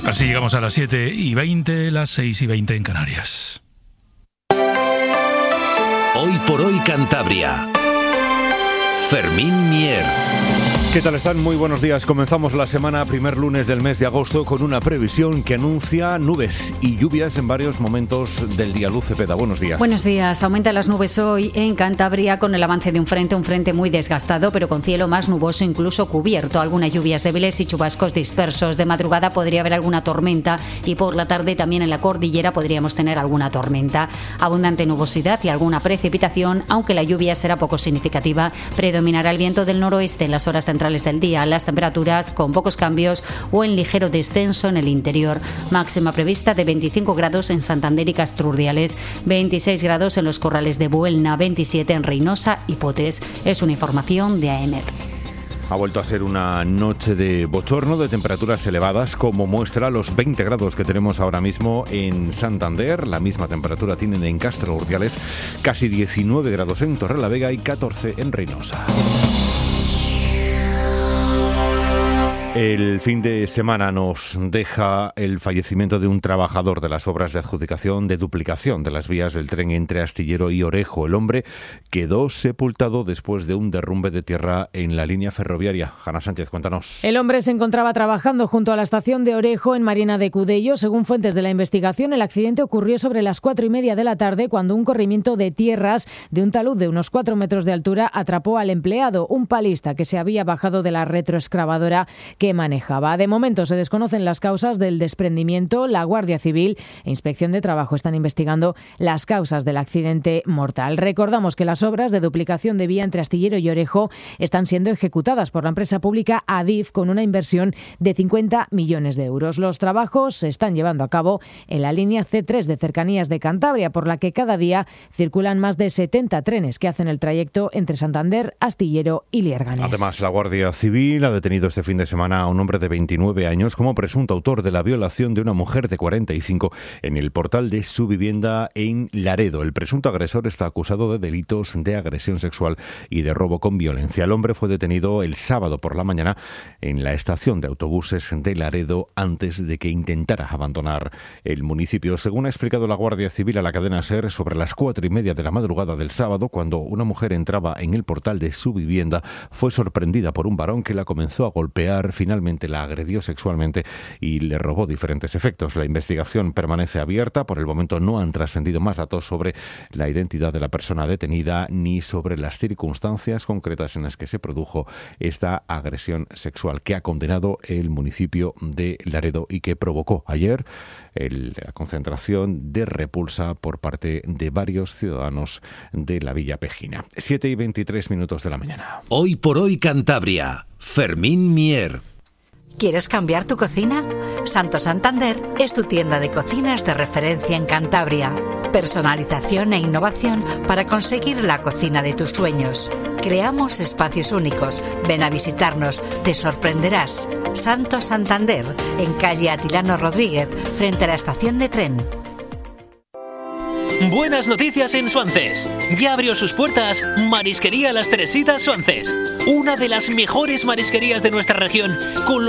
Así llegamos a las 7:20, las 6:20 en Canarias. Hoy por hoy Cantabria. Fermín Mier. ¿Qué tal están? Muy buenos días. Comenzamos la semana, primer lunes del mes de agosto, con una previsión que anuncia nubes y lluvias en varios momentos del día. Luz Cepeda, buenos días. Buenos días. Aumentan las nubes hoy en Cantabria con el avance de un frente muy desgastado, pero con cielo más nuboso, incluso cubierto. Algunas lluvias débiles y chubascos dispersos. De madrugada podría haber alguna tormenta y por la tarde también en la cordillera podríamos tener alguna tormenta. Abundante nubosidad y alguna precipitación, aunque la lluvia será poco significativa. Predominará el viento del noroeste en las horas centrales del día. Las temperaturas con pocos cambios o en ligero descenso en el interior. Máxima prevista de 25 grados en Santander y Castrurdiales, 26 grados en los Corrales de Buelna, 27 en Reynosa y Potes. Es una información de AEMET. Ha vuelto a ser una noche de bochorno, de temperaturas elevadas, como muestra los 20 grados que tenemos ahora mismo en Santander. La misma temperatura tienen en Castrurdiales, casi 19 grados en Torrelavega y 14 en Reynosa. El fin de semana nos deja el fallecimiento de un trabajador de las obras de adjudicación de duplicación de las vías del tren entre Astillero y Orejo. El hombre quedó sepultado después de un derrumbe de tierra en la línea ferroviaria. Jana Sánchez, cuéntanos. El hombre se encontraba trabajando junto a la estación de Orejo en Marina de Cudello. Según fuentes de la investigación, el accidente ocurrió sobre las 4:30 de la tarde cuando un corrimiento de tierras de un talud de unos 4 metros de altura atrapó al empleado, un palista que se había bajado de la retroexcavadora que manejaba. De momento se desconocen las causas del desprendimiento. La Guardia Civil e Inspección de Trabajo están investigando las causas del accidente mortal. Recordamos que las obras de duplicación de vía entre Astillero y Orejo están siendo ejecutadas por la empresa pública Adif con una inversión de 50 millones de euros. Los trabajos se están llevando a cabo en la línea C3 de cercanías de Cantabria, por la que cada día circulan más de 70 trenes que hacen el trayecto entre Santander, Astillero y Lierganes. Además, la Guardia Civil ha detenido este fin de semana a un hombre de 29 años como presunto autor de la violación de una mujer de 45 en el portal de su vivienda en Laredo. El presunto agresor está acusado de delitos de agresión sexual y de robo con violencia. El hombre fue detenido el sábado por la mañana en la estación de autobuses de Laredo antes de que intentara abandonar el municipio. Según ha explicado la Guardia Civil a la cadena SER, sobre las 4:30 de la madrugada del sábado, cuando una mujer entraba en el portal de su vivienda, fue sorprendida por un varón que la comenzó a golpear. Finalmente la agredió sexualmente y le robó diferentes efectos. La investigación permanece abierta. Por el momento no han trascendido más datos sobre la identidad de la persona detenida ni sobre las circunstancias concretas en las que se produjo esta agresión sexual que ha condenado el municipio de Laredo y que provocó ayer la concentración de repulsa por parte de varios ciudadanos de la Villa Pejina. 7:23 de la mañana. Hoy por hoy Cantabria. Fermín Mier. ¿Quieres cambiar tu cocina? Santo Santander es tu tienda de cocinas de referencia en Cantabria. Personalización e innovación para conseguir la cocina de tus sueños. Creamos espacios únicos. Ven a visitarnos, te sorprenderás. Santo Santander, en calle Atilano Rodríguez, frente a la estación de tren. Buenas noticias en Suances. Ya abrió sus puertas Marisquería Las Teresitas Suances, una de las mejores marisquerías de nuestra región, con